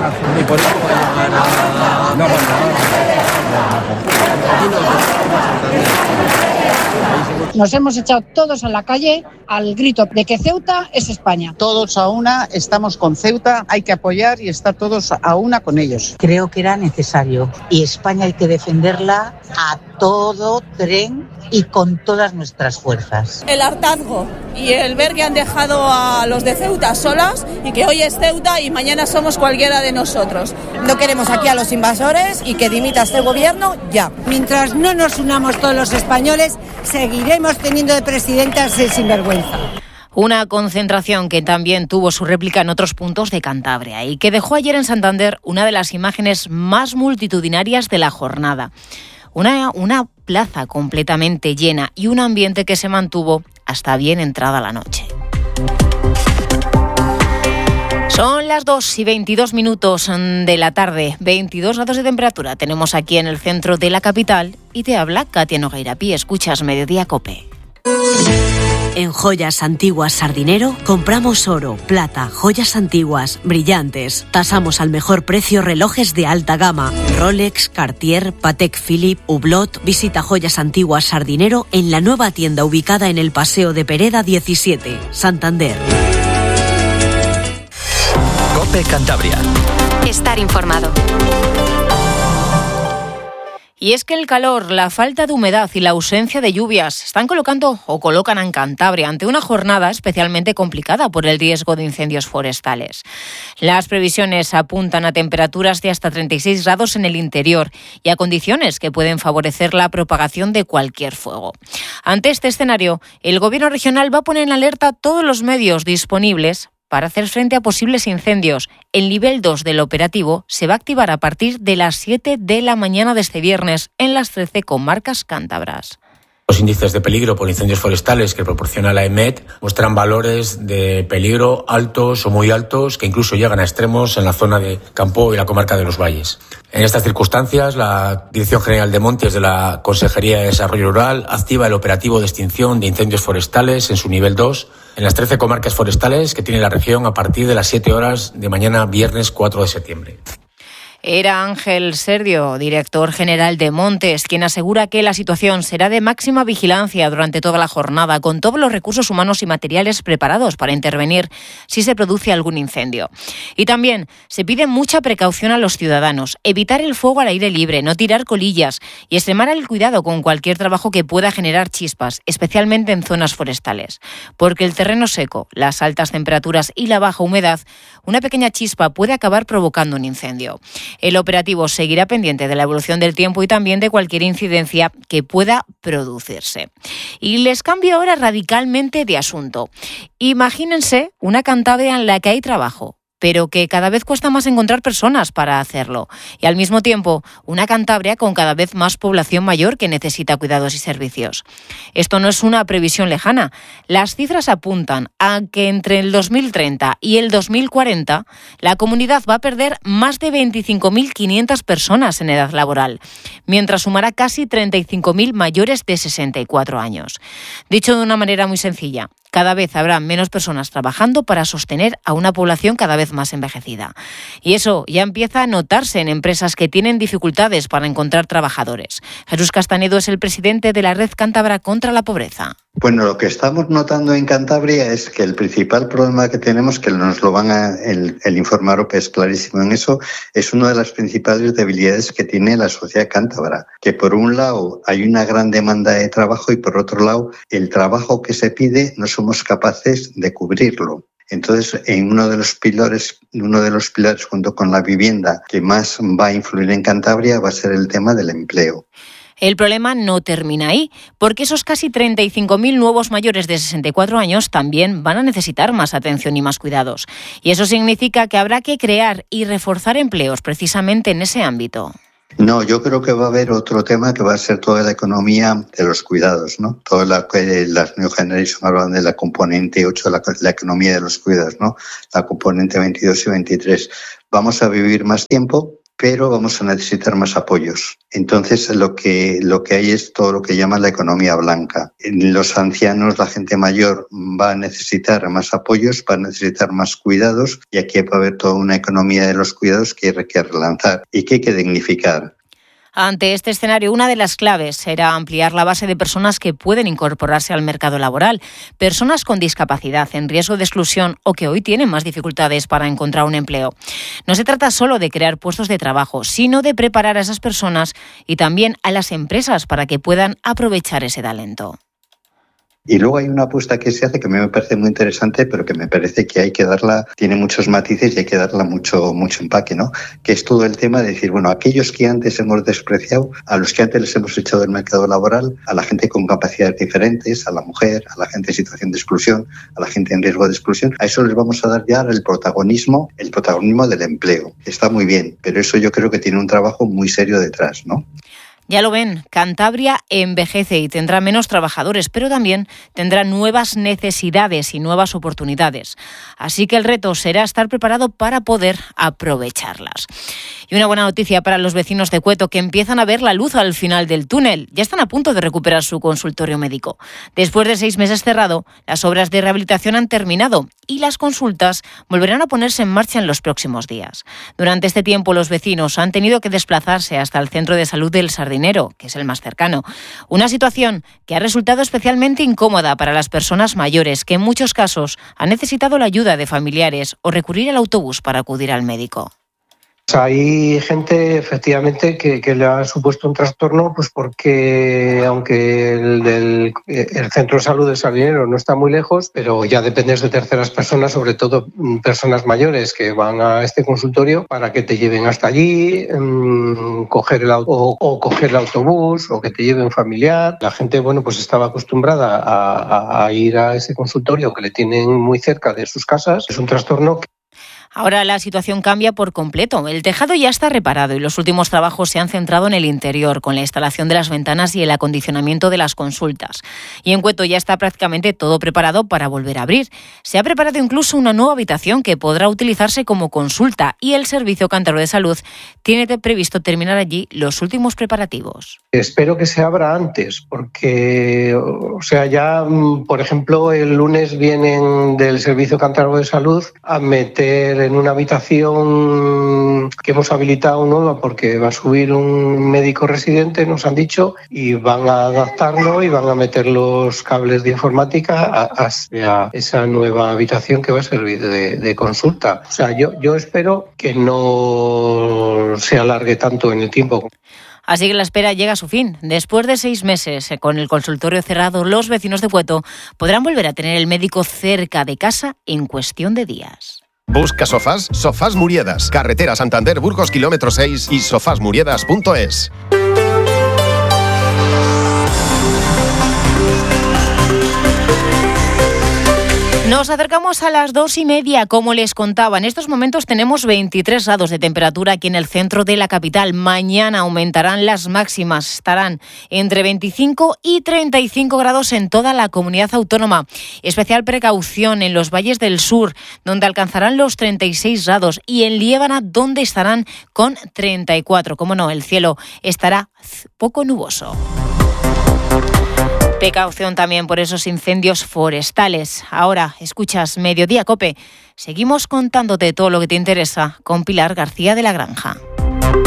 Y por eso va a llegar a... No, Nos hemos echado todos a la calle al grito de que Ceuta es España. Todos a una estamos con Ceuta, hay que apoyar y estar todos a una con ellos. Creo que era necesario y España hay que defenderla a todo tren y con todas nuestras fuerzas. El hartazgo y el ver que han dejado a los de Ceuta solas y que hoy es Ceuta y mañana somos cualquiera de nosotros. No queremos aquí a los invasores y que dimita este gobierno ya. Mientras no nos unamos todos los españoles, seguiremos teniendo de presidenta ese sinvergüenza. Una concentración que también tuvo su réplica en otros puntos de Cantabria y que dejó ayer en Santander una de las imágenes más multitudinarias de la jornada. Una plaza completamente llena y un ambiente que se mantuvo hasta bien entrada la noche. Son las 2:22 de la tarde, 22 grados de temperatura. Tenemos aquí en el centro de la capital y te habla Katia Nogueirapi. Escuchas Mediodía COPE. En Joyas Antiguas Sardinero compramos oro, plata, joyas antiguas, brillantes. Tasamos al mejor precio relojes de alta gama. Rolex, Cartier, Patek Philippe, Hublot. Visita Joyas Antiguas Sardinero en la nueva tienda ubicada en el Paseo de Pereda 17, Santander. COPE Cantabria. Estar informado. Y es que el calor, la falta de humedad y la ausencia de lluvias están colocan a Cantabria ante una jornada especialmente complicada por el riesgo de incendios forestales. Las previsiones apuntan a temperaturas de hasta 36 grados en el interior y a condiciones que pueden favorecer la propagación de cualquier fuego. Ante este escenario, el Gobierno regional va a poner en alerta todos los medios disponibles para hacer frente a posibles incendios. El nivel 2 del operativo se va a activar a partir de las 7 de la mañana de este viernes en las 13 comarcas cántabras. Los índices de peligro por incendios forestales que proporciona la EMET muestran valores de peligro altos o muy altos que incluso llegan a extremos en la zona de Campo y la comarca de los Valles. En estas circunstancias, la Dirección General de Montes de la Consejería de Desarrollo Rural activa el operativo de extinción de incendios forestales en su nivel 2 en las 13 comarcas forestales que tiene la región a partir de las 7 horas de mañana viernes 4 de septiembre. Era Ángel Serdio, director general de Montes, quien asegura que la situación será de máxima vigilancia durante toda la jornada, con todos los recursos humanos y materiales preparados para intervenir si se produce algún incendio. Y también se pide mucha precaución a los ciudadanos, evitar el fuego al aire libre, no tirar colillas y extremar el cuidado con cualquier trabajo que pueda generar chispas, especialmente en zonas forestales. Porque el terreno seco, las altas temperaturas y la baja humedad, una pequeña chispa puede acabar provocando un incendio. El operativo seguirá pendiente de la evolución del tiempo y también de cualquier incidencia que pueda producirse. Y les cambio ahora radicalmente de asunto. Imagínense una Cantabria en la que hay trabajo, pero que cada vez cuesta más encontrar personas para hacerlo. Y al mismo tiempo, una Cantabria con cada vez más población mayor que necesita cuidados y servicios. Esto no es una previsión lejana. Las cifras apuntan a que entre el 2030 y el 2040 la comunidad va a perder más de 25.500 personas en edad laboral, mientras sumará casi 35.000 mayores de 64 años. Dicho de una manera muy sencilla, cada vez habrá menos personas trabajando para sostener a una población cada vez más envejecida. Y eso ya empieza a notarse en empresas que tienen dificultades para encontrar trabajadores. Jesús Castanedo es el presidente de la Red Cántabra contra la Pobreza. Bueno, lo que estamos notando en Cantabria es que el principal problema que tenemos, que nos lo el informe AROPE es clarísimo en eso, es una de las principales debilidades que tiene la sociedad cántabra. Que por un lado hay una gran demanda de trabajo y por otro lado el trabajo que se pide no somos capaces de cubrirlo. Entonces, en uno de los pilares junto con la vivienda que más va a influir en Cantabria va a ser el tema del empleo. El problema no termina ahí, porque esos casi 35.000 nuevos mayores de 64 años también van a necesitar más atención y más cuidados. Y eso significa que habrá que crear y reforzar empleos precisamente en ese ámbito. No, yo creo que va a haber otro tema que va a ser toda la economía de los cuidados, ¿no? Todas las New Generation hablan de la componente 8, la economía de los cuidados, ¿no? La componente 22 y 23. Vamos a vivir más tiempo pero vamos a necesitar más apoyos. Entonces, lo que hay es todo lo que llaman la economía blanca. Los ancianos, la gente mayor, va a necesitar más apoyos, va a necesitar más cuidados, y aquí va a haber toda una economía de los cuidados que hay que relanzar y que hay que dignificar. Ante este escenario, una de las claves será ampliar la base de personas que pueden incorporarse al mercado laboral, personas con discapacidad, en riesgo de exclusión o que hoy tienen más dificultades para encontrar un empleo. No se trata solo de crear puestos de trabajo, sino de preparar a esas personas y también a las empresas para que puedan aprovechar ese talento. Y luego hay una apuesta que se hace que a mí me parece muy interesante, pero que me parece que hay que darla, tiene muchos matices y hay que darla mucho empaque, ¿no? Que es todo el tema de decir, bueno, aquellos que antes hemos despreciado, a los que antes les hemos echado del mercado laboral, a la gente con capacidades diferentes, a la mujer, a la gente en situación de exclusión, a la gente en riesgo de exclusión, a eso les vamos a dar ya el protagonismo del empleo. Está muy bien, pero eso yo creo que tiene un trabajo muy serio detrás, ¿no? Ya lo ven, Cantabria envejece y tendrá menos trabajadores, pero también tendrá nuevas necesidades y nuevas oportunidades. Así que el reto será estar preparado para poder aprovecharlas. Y una buena noticia para los vecinos de Cueto, que empiezan a ver la luz al final del túnel. Ya están a punto de recuperar su consultorio médico. Después de 6 meses cerrado, las obras de rehabilitación han terminado y las consultas volverán a ponerse en marcha en los próximos días. Durante este tiempo, los vecinos han tenido que desplazarse hasta el centro de salud del Sardinero, que es el más cercano. Una situación que ha resultado especialmente incómoda para las personas mayores, que en muchos casos han necesitado la ayuda de familiares o recurrir al autobús para acudir al médico. Hay gente, efectivamente, que le ha supuesto un trastorno, pues porque aunque el centro de salud del Sardinero no está muy lejos, pero ya dependes de terceras personas, sobre todo personas mayores que van a este consultorio para que te lleven hasta allí, coger el autobús o que te lleve un familiar. La gente, bueno, pues estaba acostumbrada a ir a ese consultorio que le tienen muy cerca de sus casas. Es un trastorno que... Ahora la situación cambia por completo. El tejado ya está reparado y los últimos trabajos se han centrado en el interior, con la instalación de las ventanas y el acondicionamiento de las consultas. Y en Cueto ya está prácticamente todo preparado para volver a abrir. Se ha preparado incluso una nueva habitación que podrá utilizarse como consulta y el Servicio Cántabro de Salud tiene previsto terminar allí los últimos preparativos. Espero que se abra antes, porque, ya, por ejemplo, el lunes vienen del Servicio Cántabro de Salud a meter en una habitación que hemos habilitado nueva porque va a subir un médico residente, nos han dicho, y van a adaptarlo y van a meter los cables de informática hacia esa nueva habitación que va a servir de consulta. O sea, yo espero que no se alargue tanto en el tiempo. Así que la espera llega a su fin. Después de 6 meses con el consultorio cerrado, los vecinos de Cueto podrán volver a tener el médico cerca de casa en cuestión de días. Busca sofás, Sofás Muriedas, carretera Santander Burgos kilómetro 6 y sofasmuriedas.es. Nos acercamos a las 2:30, como les contaba. En estos momentos tenemos 23 grados de temperatura aquí en el centro de la capital. Mañana aumentarán las máximas, estarán entre 25 y 35 grados en toda la comunidad autónoma. Especial precaución en los valles del sur, donde alcanzarán los 36 grados, y en Liébana, donde estarán con 34. Como no, el cielo estará poco nuboso. Precaución también por esos incendios forestales. Ahora escuchas Mediodía COPE. Seguimos contándote todo lo que te interesa con Pilar García de la Granja.